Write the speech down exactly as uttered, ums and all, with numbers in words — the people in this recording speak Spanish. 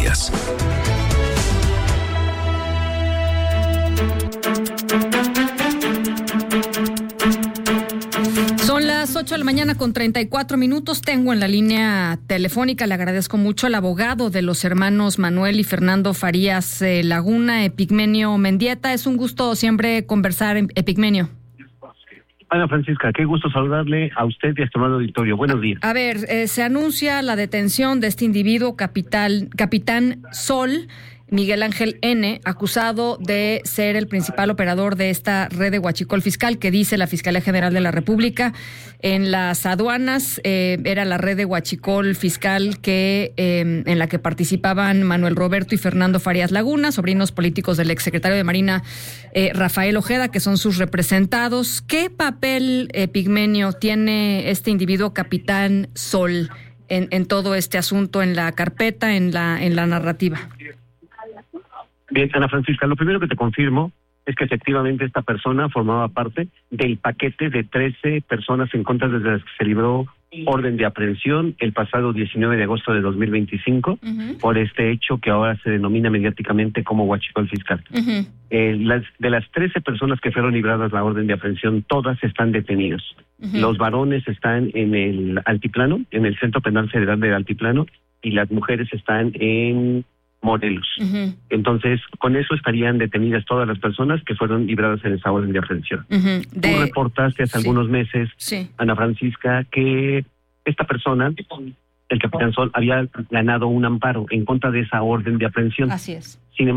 Noticias. Son las ocho de la mañana con treinta y cuatro minutos. Tengo en la línea telefónica, le agradezco mucho al abogado de los hermanos Manuel y Fernando Farías eh, Laguna, Epigmenio Mendieta. Es un gusto siempre conversar, Epigmenio. Ana Francisca, qué gusto saludarle a usted y a este auditorio. Buenos días. A ver, eh, se anuncia la detención de este individuo, capital, Capitán Sol, Miguel Ángel N., acusado de ser el principal operador de esta red de huachicol fiscal que dice la Fiscalía General de la República. En las aduanas eh, era la red de huachicol fiscal que eh, en la que participaban Manuel Roberto y Fernando Farías Laguna, sobrinos políticos del exsecretario de Marina eh, Rafael Ojeda, que son sus representados. ¿Qué papel, eh, Pigmenio, tiene este individuo Capitán Sol en, en todo este asunto, en la carpeta, en la, en la narrativa? Bien, Ana Francisca, lo primero que te confirmo es que efectivamente esta persona formaba parte del paquete de trece personas en contra de las que se libró orden de aprehensión el pasado diecinueve de agosto de dos mil veinticinco uh-huh. por este hecho que ahora se denomina mediáticamente como huachicol fiscal. Uh-huh. Eh, las, de las trece personas que fueron libradas la orden de aprehensión, todas están detenidos. Uh-huh. Los varones están en el Altiplano, en el Centro Penal Federal del Altiplano, y las mujeres están en Morelos. Uh-huh. Entonces, con eso estarían detenidas todas las personas que fueron libradas en esa orden de aprehensión. Uh-huh. De... Tú reportaste hace sí. algunos meses, sí. Ana Francisca, que esta persona, el Capitán Sol, había ganado un amparo en contra de esa orden de aprehensión. Así es. Sin